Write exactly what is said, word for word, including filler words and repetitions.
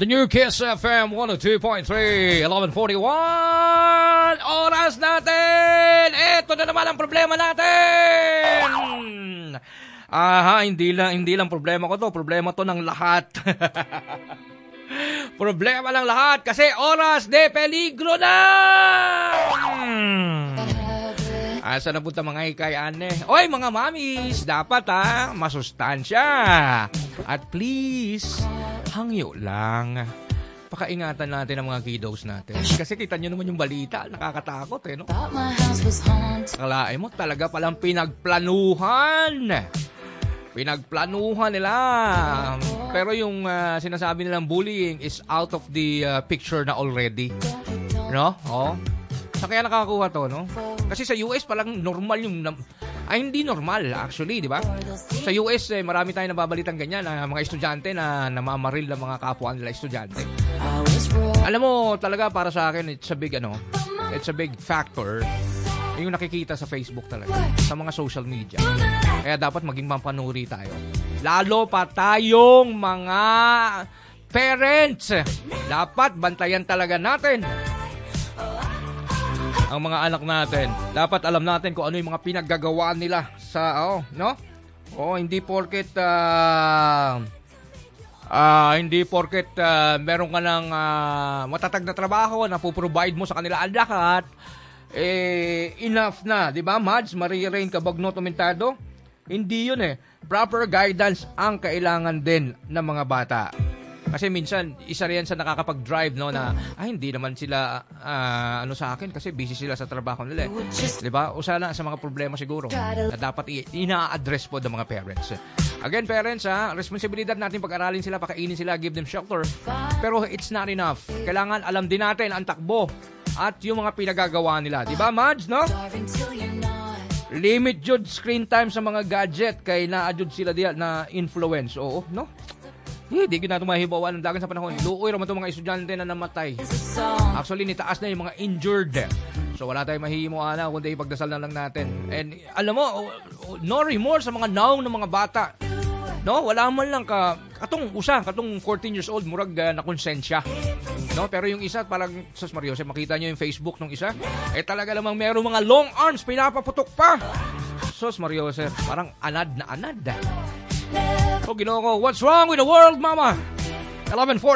The New Kiss F M one oh two point three, eleven forty-one. Oras natin! Ito na naman ang problema natin! Aha, hindi lang, hindi lang problema ko to. Problema to ng lahat. Problema ng lahat kasi oras de peligro na! Asa na punta mga hikayan eh? Oy, mga mamis, dapat ha, masustansya. At please, hangyo lang. Pakaingatan natin ang mga kiddos natin. Kasi kita nyo naman yung balita, nakakatakot eh, no? Akalain mo, talaga palang pinagplanuhan. Pinagplanuhan nila. Pero yung uh, sinasabi nilang bullying is out of the uh, picture na already. No? Oh. Sa kaya nakakakuha to, no? Kasi sa U S palang normal yung... Ay, hindi normal, actually, di ba? Sa U S, eh, marami tayong nababalitang ganyan, na mga estudyante na namamaril ng mga kapwa nila estudyante. Alam mo, talaga para sa akin, it's a big, ano, it's a big factor yung nakikita sa Facebook talaga, sa mga social media. Kaya dapat maging mampanuri tayo. Lalo pa tayong mga parents. Dapat bantayan talaga natin ang mga anak natin. Dapat alam natin kung ano yung mga pinaggagawa nila sa, oh, no? Oh, hindi porket, uh, uh, hindi porket uh, meron ka ng uh, matatag na trabaho na puprovide mo sa kanila ang lahat, eh, enough na. Di ba, Mads? Marie-Rain Cabagno Tumentado? Hindi yun eh. Proper guidance ang kailangan din ng mga bata. Kasi minsan, isa rin sa nakakapag-drive, no, na, ay, hindi naman sila, uh, ano sa akin, kasi busy sila sa trabaho nila. Eh. Diba? O sana sa mga problema siguro na dapat i- ina-address po ng mga parents. Again, parents, ha, responsibilidad natin pag-aralin sila, pakainin sila, give them shelter. Pero it's not enough. Kailangan alam din natin ang takbo at yung mga pinagagawa nila. Diba, Mads, no? Limit jud screen time sa mga gadget kay na-adjud sila diya na influence. Oo, no? Hindi eh, na ito mahibawan ng dagan sa panahon. Luoy raman itong mga estudyante na namatay. Actually, nitaas na yung mga injured. So, wala tayong mahihimuan na, kundi ipagdasal na lang natin. And, alam mo, no remorse sa mga naong ng mga bata. No? Wala man lang ka, katong usa, katong fourteen years old, murag uh, na konsensya. No? Pero yung isa, parang, sus Mario, makita nyo yung Facebook ng isa, eh talaga lamang meron mga long arms, pinapaputok pa. Sus Mario, parang anad na anad. O, Ginoo ko, what's wrong with the world, mama? eleven forty